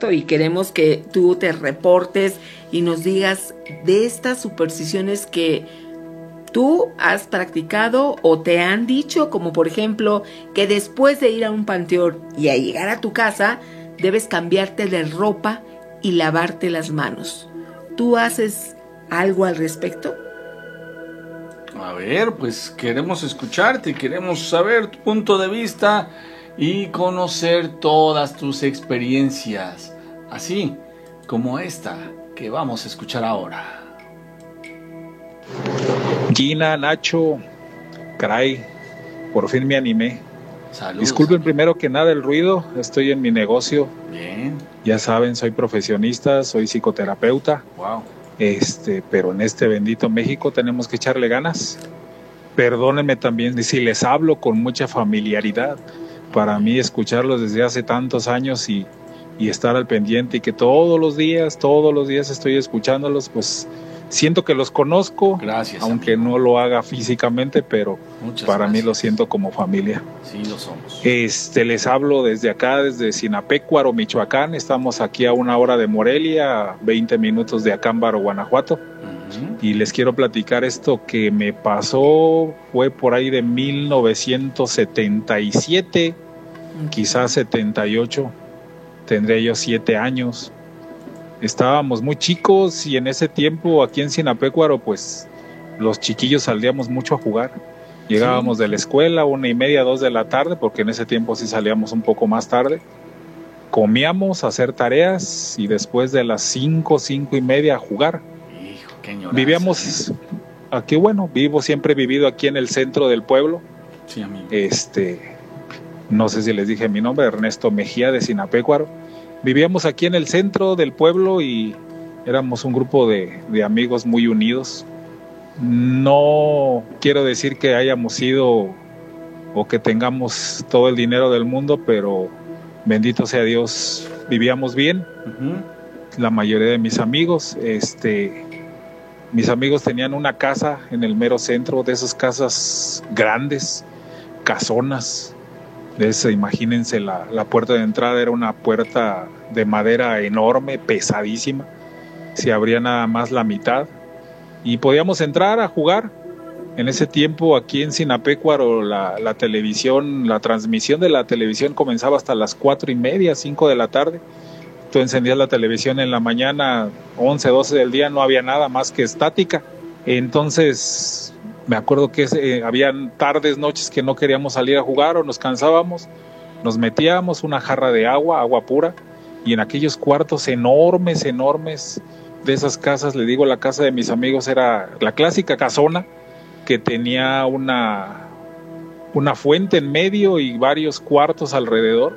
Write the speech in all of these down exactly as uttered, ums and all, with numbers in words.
Exacto, y queremos que tú te reportes y nos digas de estas supersticiones que tú has practicado o te han dicho, como por ejemplo que después de ir a un panteón y a llegar a tu casa debes cambiarte de ropa y lavarte las manos. ¿Tú haces algo al respecto? A ver, pues queremos escucharte, queremos saber tu punto de vista y conocer todas tus experiencias, así como esta que vamos a escuchar ahora. Gina, Nacho, caray, por fin me animé. Saludos. Disculpen primero que nada el ruido, estoy en mi negocio. Bien. Ya saben, soy profesionista, soy psicoterapeuta. Wow. Este, pero en este bendito México tenemos que echarle ganas. Perdónenme también si les hablo con mucha familiaridad. Para mí escucharlos desde hace tantos años y, y estar al pendiente y que todos los días, todos los días estoy escuchándolos, pues siento que los conozco. Gracias, aunque amigo. no lo haga físicamente, pero Muchas para gracias. mí lo siento como familia. Sí, lo somos. Este, les hablo desde acá, desde Sinapecuaro, Michoacán. Estamos aquí a una hora de Morelia, a veinte minutos de Acámbaro, Guanajuato. Uh-huh. Y les quiero platicar esto que me pasó, fue por ahí de mil novecientos setenta y siete, quizás setenta y ocho, tendré yo siete años. Estábamos muy chicos y en ese tiempo aquí en Sinapecuaro, pues los chiquillos salíamos mucho a jugar. Llegábamos Sí. de la escuela una y media, dos de la tarde, porque en ese tiempo sí salíamos un poco más tarde. Comíamos a hacer tareas y después de las cinco, cinco y media a jugar. Hijo, qué añoranza. Vivíamos aquí, bueno, vivo, siempre he vivido aquí en el centro del pueblo. Sí, amigo. Este, no sé si les dije mi nombre, Ernesto Mejía de Sinapecuaro. Vivíamos aquí en el centro del pueblo y éramos un grupo de, de amigos muy unidos. No quiero decir que hayamos sido o que tengamos todo el dinero del mundo, pero bendito sea Dios, vivíamos bien. Uh-huh. La mayoría de mis amigos, este, mis amigos tenían una casa en el mero centro, de esas casas grandes, casonas. De eso, imagínense, la, la puerta de entrada era una puerta de madera enorme, pesadísima. Se abría nada más la mitad y podíamos entrar a jugar. En ese tiempo aquí en Sinapecuaro la, la televisión, la transmisión de la televisión comenzaba hasta las cuatro y media, cinco de la tarde. Tú encendías la televisión en la mañana, once, doce del día, no había nada más que estática. Entonces me acuerdo que eh, habían tardes, noches que no queríamos salir a jugar o nos cansábamos, nos metíamos una jarra de agua, agua pura, y en aquellos cuartos enormes, enormes de esas casas, le digo, la casa de mis amigos era la clásica casona que tenía una, una fuente en medio y varios cuartos alrededor,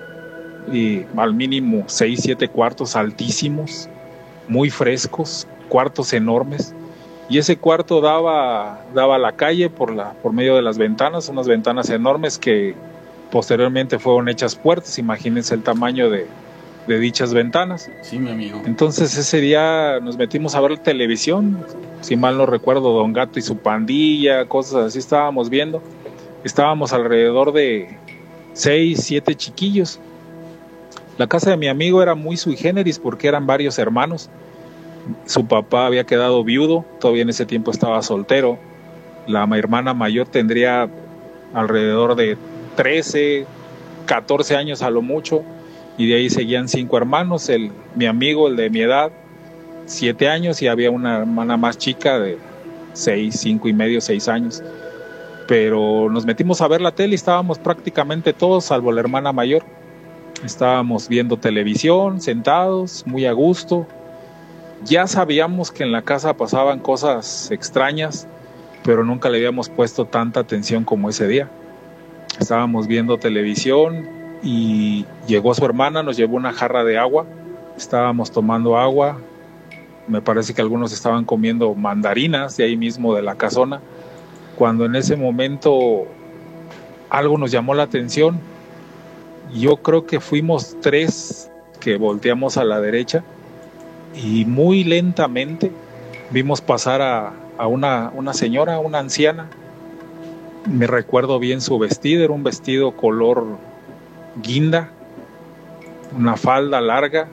y al mínimo seis, siete cuartos altísimos, muy frescos, cuartos enormes. Y ese cuarto daba, daba a la calle por, la, por medio de las ventanas, unas ventanas enormes que posteriormente fueron hechas puertas. Imagínense el tamaño de, de dichas ventanas. Sí, mi amigo. Entonces ese día nos metimos a ver la televisión, si mal no recuerdo, Don Gato y su pandilla, cosas así estábamos viendo. Estábamos alrededor de seis, siete chiquillos. La casa de mi amigo era muy sui generis porque eran varios hermanos. Su papá había quedado viudo, todavía en ese tiempo estaba soltero. La hermana mayor tendría alrededor de trece, catorce años a lo mucho, y de ahí seguían cinco hermanos, el, mi amigo, el de mi edad, siete años, y había una hermana más chica de seis, cinco y medio, seis años. Pero nos metimos a ver la tele y estábamos prácticamente todos, salvo la hermana mayor. Estábamos viendo televisión, sentados, muy a gusto. Ya sabíamos que en la casa pasaban cosas extrañas, pero nunca le habíamos puesto tanta atención como ese día. Estábamos viendo televisión y llegó su hermana, nos llevó una jarra de agua. Estábamos tomando agua. Me parece que algunos estaban comiendo mandarinas de ahí mismo de la casona, cuando en ese momento algo nos llamó la atención. Yo creo que fuimos tres que volteamos a la derecha y muy lentamente vimos pasar a, a una, una señora, una anciana. Me recuerdo bien su vestido, era un vestido color guinda, una falda larga,